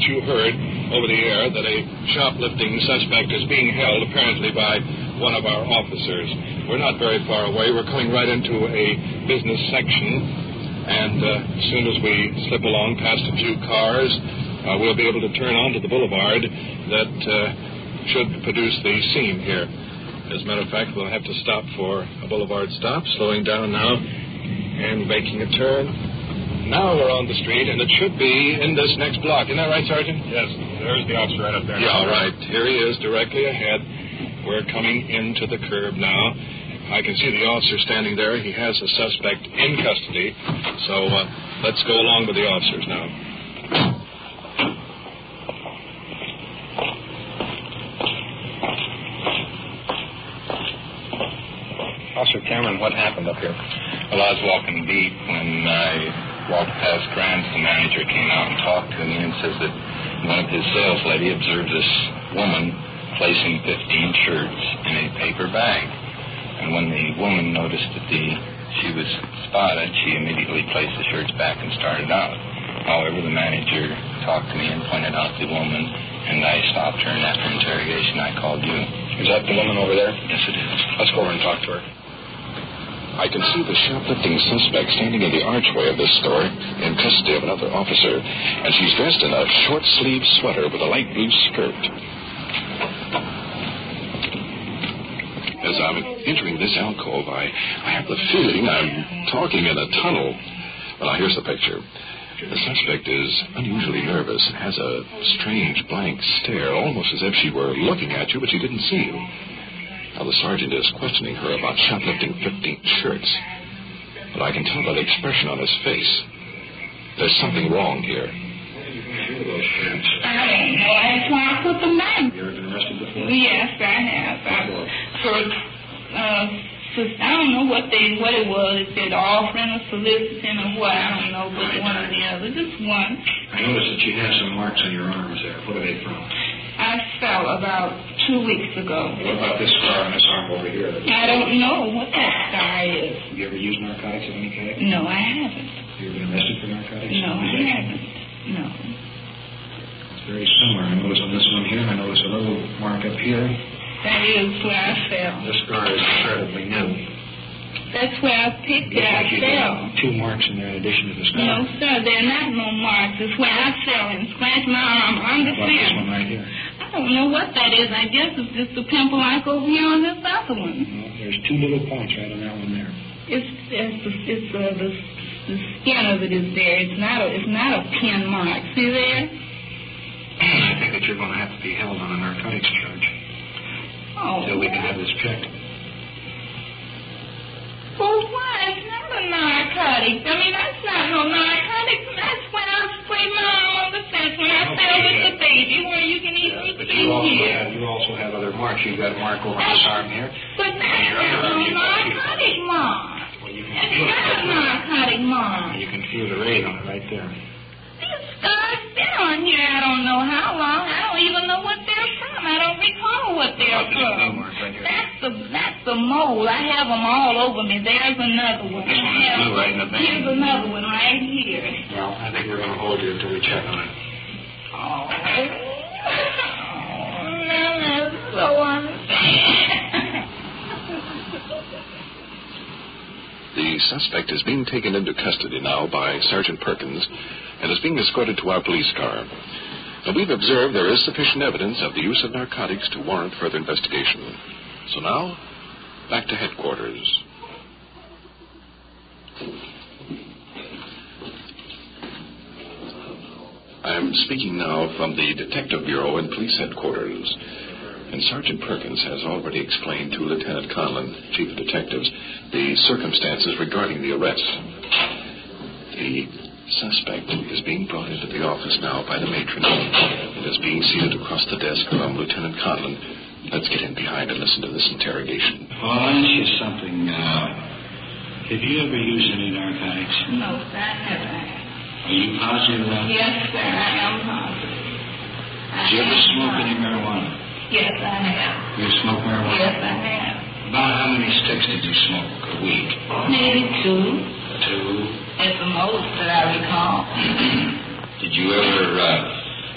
you heard over the air that a shoplifting suspect is being held, apparently by one of our officers. We're not very far away. We're coming right into a business section, and as soon as we slip along past a few cars, we'll be able to turn onto the boulevard that should produce the scene here. As a matter of fact, we'll have to stop for a boulevard stop, slowing down now and making a turn. Now we're on the street, and it should be in this next block. Isn't that right, Sergeant? Yes, there's the officer right up there. Yeah, all right. Here he is, directly ahead. We're coming into the curb now. I can see the officer standing there. He has a suspect in custody. So let's go along with the officers now. Officer Cameron, what happened up here? Well, I was walking beat when I walked past Grants. The manager came out and talked to me and says that one of his sales lady observed this woman placing 15 shirts in a paper bag. And when the woman noticed that she was spotted, she immediately placed the shirts back and started out. However, the manager talked to me and pointed out the woman, and I stopped her, and after interrogation, I called you. Is that the woman over there? Yes, it is. Let's go over and talk to her. I can see the shoplifting suspect standing in the archway of this store in custody of another officer, and she's dressed in a short-sleeved sweater with a light blue skirt. As I'm entering this alcove, I have the feeling I'm talking in a tunnel. Well, now, here's the picture. The suspect is unusually nervous and has a strange blank stare, almost as if she were looking at you, but she didn't see you. Now, the sergeant is questioning her about shoplifting 15 shirts. But I can tell by the expression on his face. There's something wrong here. I don't know. That's why I put them back. You ever been arrested before? Yes, I have. I don't know what it was. It said offering or soliciting or what. I don't know, but one or the other. Just one. I noticed that you have some marks on your arms there. What are they from? I fell about 2 weeks ago. What about this scar on this arm over here? I don't know what that scar is. Have you ever used narcotics of any kind? No, I haven't. Have you ever been arrested for narcotics? No, I haven't. No. It's very similar. I noticed on this one here, I noticed a little mark up here. That is where I fell. This scar is incredibly new. That's where I picked it. I fell. 2 marks in there in addition to the scar. No, sir, they're not no marks. It's where I fell and scratched my arm. What about this one right here? I don't know what that is. I guess it's just a pimple like over here on this other one. No, there's 2 little points right on that one there. The skin of it is there. It's not a pin mark. See there? I think that you're going to have to be held on a narcotics charge. Oh. Until we can have this checked. Well, why? It's not a narcotic. I mean, that's not no narcotics. That's when I sprayed my arm on the fence when I fell with the baby, where you can easily see here. You also have other marks. You've got a mark over this arm here. But that's not no narcotic mark. It's not a narcotic mark. You can feel the raid on it right there. These scars been on here I don't know how long. I don't even know what they're from. I don't recall what they're from. That's the mole. I have them all over me. There's another one. This one is blue right in the vein. Here's another one right here. Well, I think we're going to hold you until we check on it. Oh, that's so unfair. The suspect is being taken into custody now by Sergeant Perkins and is being escorted to our police car. Now, we've observed there is sufficient evidence of the use of narcotics to warrant further investigation. So now, back to headquarters. I'm speaking now from the Detective Bureau and Police Headquarters. And Sergeant Perkins has already explained to Lieutenant Conlon, Chief of Detectives, the circumstances regarding the arrest. The suspect is being brought into the office now by the matron and is being seated across the desk from Lieutenant Conlon. Let's get in behind and listen to this interrogation. Well, I'll ask you something. Have you ever used any narcotics? No, sir, I never have. Are you positive about it? Yes, sir, I am positive. Did you ever smoke any marijuana? Yes, I have. You smoke marijuana? Yes, I have. About how many sticks did you smoke a week? Maybe 2. 2? It's the most that I recall. Did you ever